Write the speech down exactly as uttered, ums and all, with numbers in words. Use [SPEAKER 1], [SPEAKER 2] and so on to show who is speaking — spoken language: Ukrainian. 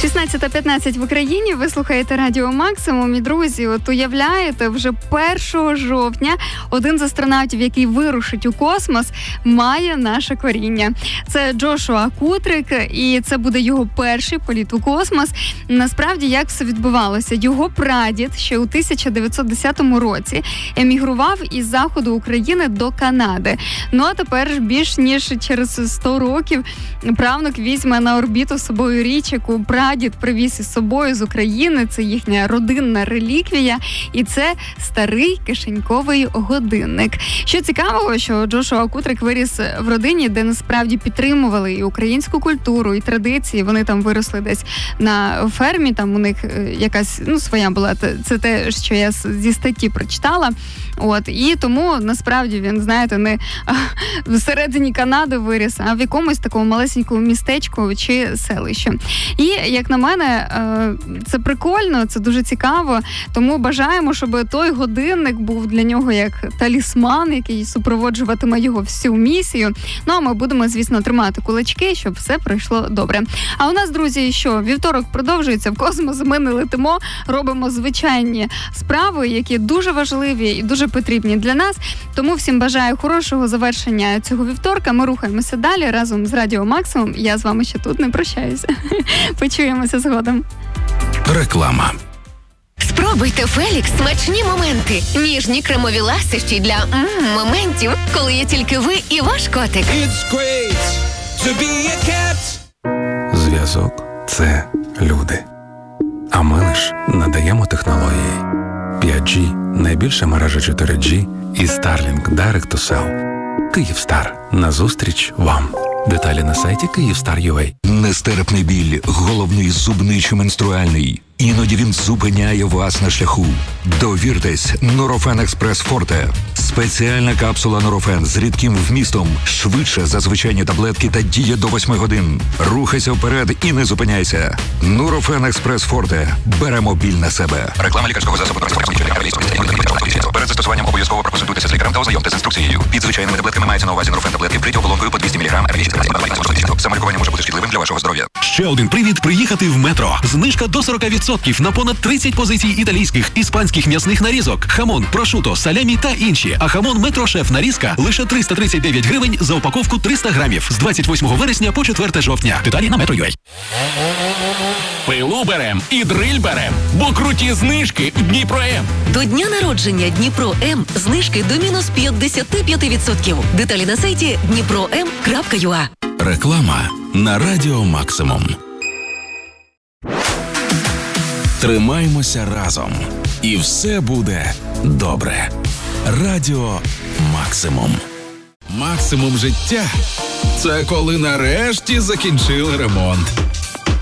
[SPEAKER 1] шістнадцята п'ятнадцять в Україні, ви слухаєте Радіо Максимум. І, друзі, от уявляєте, вже першого жовтня один з астронавтів, який вирушить у космос, має наше коріння. Це Джошуа Кутрик, і це буде його перший політ у космос. Насправді, як все відбувалося? Його прадід ще у тисяча дев'ятсот десятому році емігрував із заходу України до Канади. Ну, а тепер ж більш ніж через сто років правнук візьме на орбіту з собою річ, яку прадід привіз із собою з України. Це їхня родинна реліквія, і це старий кишеньковий годинник. Що цікавого, що Джошуа Кутрик виріс в родині, де насправді підтримували і українську культуру, і традиції. Вони там виросли десь на фермі, там у них якась, ну, своя була, це те, що я зі статті прочитала. От, і тому, насправді, він, знаєте, не всередині Канади виріс, а в якомусь такому малесенькому містечку чи селищі. І, як на мене, це прикольно, це дуже цікаво, тому бажаємо, щоб той годинник був для нього як талісман, який супроводжуватиме його всю місію. Ну, а ми будемо, звісно, тримати кулачки, щоб все пройшло добре. А у нас, друзі, що? Вівторок продовжується, в космос ми не летимо, робимо звичайні справи, які дуже важливі і дуже потрібні для нас. Тому всім бажаю хорошого завершення цього вівторка. Ми рухаємося далі разом з Радіо Максимум. Я з вами ще тут не прощаюся. Почуємося згодом.
[SPEAKER 2] Реклама.
[SPEAKER 3] Спробуйте Фелікс смачні моменти. Ніжні кремові ласощі для м-м, моментів, коли є тільки ви і ваш котик.
[SPEAKER 2] It's great to be a cat. Зв'язок – це люди. А ми лиш надаємо технології. п'ять джі – найбільша мережа чотири джі і Starlink Direct to Cell. Київстар. Назустріч вам. Деталі на сайті Київстар крапка ю а.
[SPEAKER 4] Нестерпний біль, головний, зубний чи менструальний. Іноді він зупиняє вас на шляху. Довіртесь Нурофен Експрес Форте. Спеціальна капсула Нурофен з рідким вмістом. Швидше за звичайні таблетки та діє до восьми годин. Рухайся вперед і не зупиняйся. Нурофен Експрес Форте. Беремо біль на себе.
[SPEAKER 5] Реклама лікарського засобу. Перед застосуванням обов'язково проконсультуйтеся з лікарем та ознайомтеся з інструкцією. Під звичайними таблетками мається на увазі Нурофен таблетки, вкриті оболонкою по двісті міліграм. Самолікування може бути шкідливим для вашого здоров'я.
[SPEAKER 6] Ще один привід приїхати в Метро. Знижка до сорок відсотків на понад тридцять позицій італійських, іспанських м'ясних нарізок. Хамон, прошуто, салямі та інші. А хамон Метро Шеф нарізка лише триста тридцять дев'ять гривень за упаковку триста грамів. З двадцять восьмого вересня по четверте жовтня. Деталі на метро крапка ю а.
[SPEAKER 7] Пилу берем і дриль берем, бо круті знижки Дніпро-М.
[SPEAKER 3] До дня народження Дніпро-М знижки до мінус п'ятдесят п'ять відсотків. Деталі на сайті дніпро ем крапка ю а.
[SPEAKER 2] Реклама на Радіо Максимум. Тримаймося разом, і все буде добре. Радіо Максимум.
[SPEAKER 8] Максимум життя – це коли нарешті закінчили ремонт.